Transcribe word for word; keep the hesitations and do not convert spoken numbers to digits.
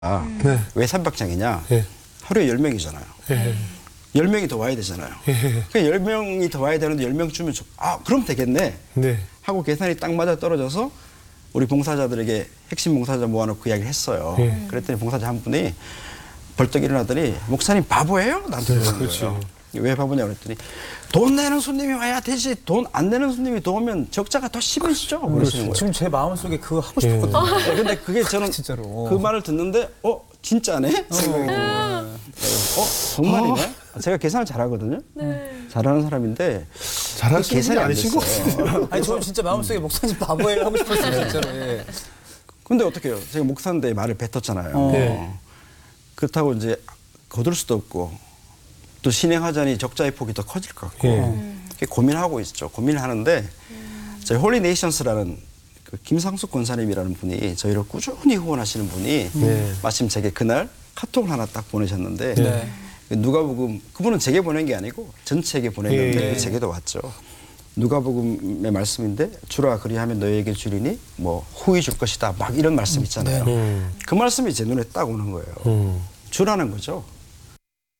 아, 네. 왜 삼백 장이냐? 네. 하루에 열 명이잖아요. 예. 열 명이 더 와야 되잖아요. 예. 그러니까 열 명이 더 와야 되는데 열 명 주면 좋, 아, 그럼 되겠네. 네. 하고 계산이 딱 맞아 떨어져서 우리 봉사자들에게 핵심 봉사자 모아놓고 그 이야기를 했어요. 예. 그랬더니 봉사자 한 분이 벌떡 일어나더니 목사님 바보예요? 나한테 그러는 그렇죠. 거예요. 왜 바보냐 그랬더니 돈 내는 손님이 와야 되지 돈 안 내는 손님이 더 오면 적자가 더 심해지죠. 그러시는 거예요. 지금 제 마음속에 그거 하고 싶었거든요. 네, 근데 그게 저는 진짜로. 그 말을 듣는데 어 진짜네 생각이 들어요. 어 정말이네. 제가 계산을 잘하거든요. 잘하는 사람인데 잘하시는 그 계산이 분이 안 아니신 것 됐어요. 같아요. 아니 저는 진짜 마음속에 목사님 바보예요 하고 싶었어요 진짜로. 예. 근데 어떡해요? 제가 목사인데 말을 뱉었잖아요. 어. 네. 그렇다고 이제 거둘 수도 없고 또 신행하자니 적자의 폭이 더 커질 것 같고 예. 이렇게 고민하고 있죠. 고민을 하는데 저희 홀리네이션스라는 그 김상숙 권사님이라는 분이 저희를 꾸준히 후원하시는 분이 네. 마침 제게 그날 카톡을 하나 딱 보내셨는데 네. 누가복음 그분은 제게 보낸 게 아니고 전체에게 보냈는데 예. 그 제게도 왔죠. 누가복음의 말씀인데 주라 그리하면 너희에게 주리니 뭐 후히 줄 것이다 막 이런 말씀 있잖아요. 음. 그 말씀이 제 눈에 딱 오는 거예요. 음. 주라는 거죠.